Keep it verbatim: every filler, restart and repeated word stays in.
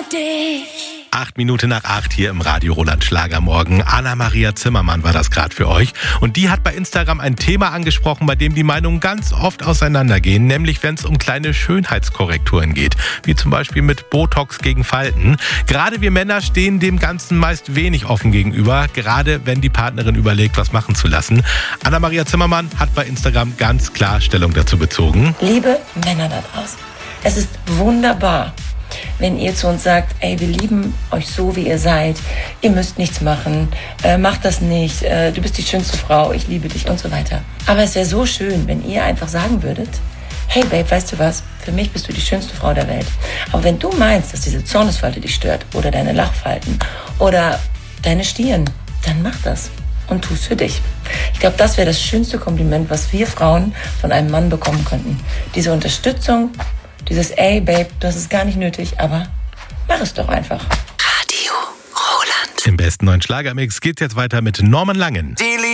dich. Acht Minuten nach acht hier im Radio Roland Schlagermorgen. Anna-Maria Zimmermann war das gerade für euch. Und die hat bei Instagram ein Thema angesprochen, bei dem die Meinungen ganz oft auseinandergehen. Nämlich, wenn es um kleine Schönheitskorrekturen geht. Wie zum Beispiel mit Botox gegen Falten. Gerade wir Männer stehen dem Ganzen meist wenig offen gegenüber. Gerade wenn die Partnerin überlegt, was machen zu lassen. Anna-Maria Zimmermann hat bei Instagram ganz klar Stellung dazu bezogen. Liebe Männer da draußen, es ist wunderbar, wenn ihr zu uns sagt, ey, wir lieben euch so, wie ihr seid, ihr müsst nichts machen, äh, macht das nicht, äh, du bist die schönste Frau, ich liebe dich und so weiter. Aber es wäre so schön, wenn ihr einfach sagen würdet, hey Babe, weißt du was, für mich bist du die schönste Frau der Welt. Aber wenn du meinst, dass diese Zornesfalte dich stört oder deine Lachfalten oder deine Stirn, dann mach das und tu's für dich. Ich glaube, das wäre das schönste Kompliment, was wir Frauen von einem Mann bekommen könnten. Diese Unterstützung, dieses, ey, Babe, das ist gar nicht nötig, aber mach es doch einfach. Radio Roland. Im besten neuen Schlagermix geht's jetzt weiter mit Norman Langen. Die